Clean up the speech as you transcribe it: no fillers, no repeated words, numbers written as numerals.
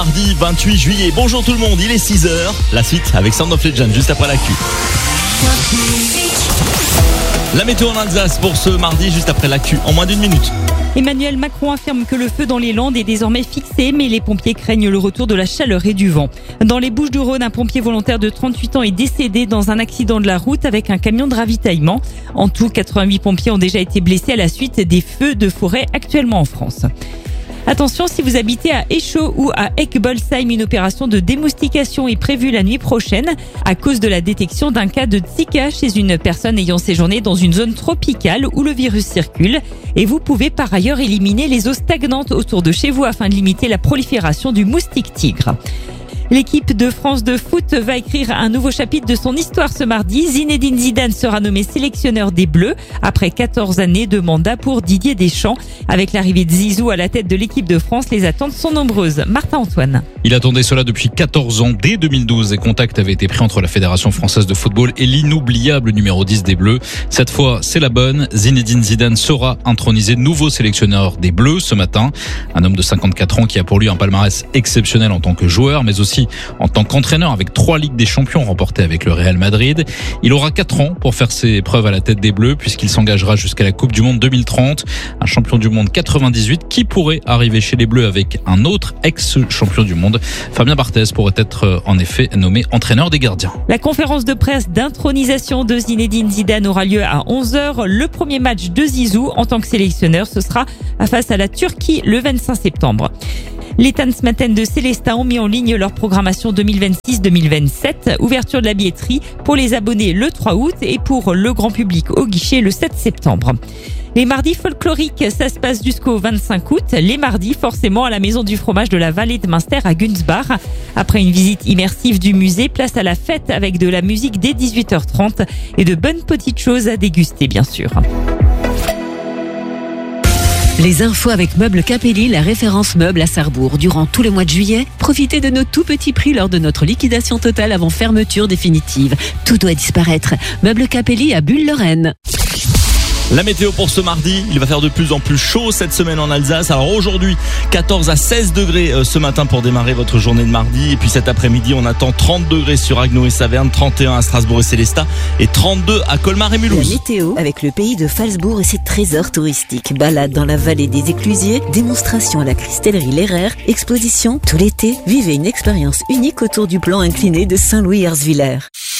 Mardi 28 juillet, bonjour tout le monde, il est 6h, la suite avec Sound of Legend juste après l'actu. La météo en Alsace pour ce mardi juste après l'actu, en moins d'une minute. Emmanuel Macron affirme que le feu dans les Landes est désormais fixé, mais les pompiers craignent le retour de la chaleur et du vent. Dans les Bouches-du-Rhône, un pompier volontaire de 38 ans est décédé dans un accident de la route avec un camion de ravitaillement. En tout, 88 pompiers ont déjà été blessés à la suite des feux de forêt actuellement en France. Attention, si vous habitez à Échaud ou à Eck-Bolsheim, une opération de démoustication est prévue la nuit prochaine à cause de la détection d'un cas de Zika chez une personne ayant séjourné dans une zone tropicale où le virus circule. Et vous pouvez par ailleurs éliminer les eaux stagnantes autour de chez vous afin de limiter la prolifération du moustique tigre. L'équipe de France de foot va écrire un nouveau chapitre de son histoire ce mardi. Zinedine Zidane sera nommé sélectionneur des Bleus après 14 années de mandat pour Didier Deschamps. Avec l'arrivée de Zizou à la tête de l'équipe de France, les attentes sont nombreuses. Martin Antoine. Il attendait cela depuis 14 ans. Dès 2012, des contacts avaient été pris entre la Fédération française de football et l'inoubliable numéro 10 des Bleus. Cette fois, c'est la bonne. Zinedine Zidane sera intronisé nouveau sélectionneur des Bleus ce matin. Un homme de 54 ans qui a pour lui un palmarès exceptionnel en tant que joueur, mais aussi en tant qu'entraîneur avec 3 Ligues des Champions remportées avec le Real Madrid. Il aura 4 ans pour faire ses preuves à la tête des Bleus puisqu'il s'engagera jusqu'à la Coupe du Monde 2030. Un champion du monde 98 qui pourrait arriver chez les Bleus avec un autre ex-champion du monde. Fabien Barthez pourrait être en effet nommé entraîneur des gardiens. La conférence de presse d'intronisation de Zinedine Zidane aura lieu à 11h. Le premier match de Zizou en tant que sélectionneur, ce sera face à la Turquie le 25 septembre. Les Tanzmatten de Célestat ont mis en ligne leur programmation 2026-2027. Ouverture de la billetterie pour les abonnés le 3 août et pour le grand public au guichet le 7 septembre. Les mardis folkloriques, ça se passe jusqu'au 25 août. Les mardis, forcément, à la Maison du fromage de la Vallée de Münster à Günzbach. Après une visite immersive du musée, place à la fête avec de la musique dès 18h30 et de bonnes petites choses à déguster, bien sûr. Les infos avec Meubles Capelli, la référence meuble à Sarrebourg. Durant tout le mois de juillet, profitez de nos tout petits prix lors de notre liquidation totale avant fermeture définitive. Tout doit disparaître. Meubles Capelli à Bulle-Lorraine. La météo pour ce mardi, il va faire de plus en plus chaud cette semaine en Alsace. Alors aujourd'hui, 14 à 16 degrés ce matin pour démarrer votre journée de mardi. Et puis cet après-midi, on attend 30 degrés sur Agno et Saverne, 31 à Strasbourg et Célestat et 32 à Colmar et Mulhouse. La météo avec le pays de Phalsbourg et ses trésors touristiques. Balade dans la vallée des Éclusiers, démonstration à la cristallerie Lehrer, exposition tout l'été. Vivez une expérience unique autour du plan incliné de Saint-Louis-Herzwiller.